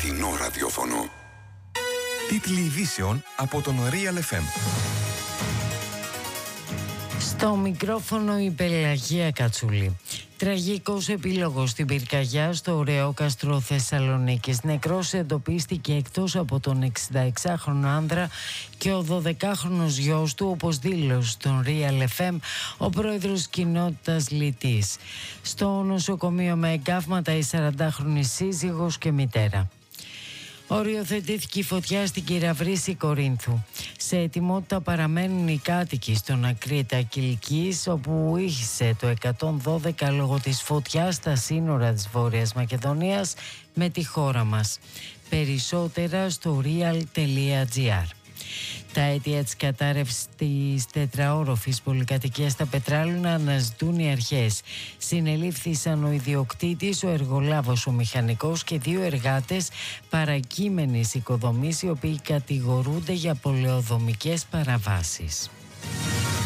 Αληθινό ραδιόφωνο. Τίτλοι ειδήσεων από τον Real FM. Στο μικρόφωνο η Πελαγία Κατσούλη. Τραγικός επίλογος στην πυρκαγιά στο Ρεόκαστρο Θεσσαλονίκης. Νεκρός εντοπίστηκε εκτός από τον 66χρονο άνδρα και ο 12χρονος γιος του, όπως δήλωσε στον Real FM ο πρόεδρος κοινότητας Λυτής. Στο νοσοκομείο με εγκάβματα η 40χρονη σύζυγος και μητέρα. Οριοθετήθηκε η φωτιά στην Κυραυρίση Κορίνθου. Σε ετοιμότητα παραμένουν οι κάτοικοι στον Ακρίτα Κιλκής, όπου ήχησε το 112 λόγω της φωτιάς στα σύνορα της Βόρειας Μακεδονίας με τη χώρα μας. Περισσότερα στο real.gr. Τα αίτια της κατάρρευσης της τετραόροφης πολυκατοικίας στα Πετράλωνα αναζητούν οι αρχές. Συνελήφθησαν ο ιδιοκτήτης, ο εργολάβος, ο μηχανικός και 2 εργάτες παρακείμενης οικοδομής, οι οποίοι κατηγορούνται για πολεοδομικές παραβάσεις.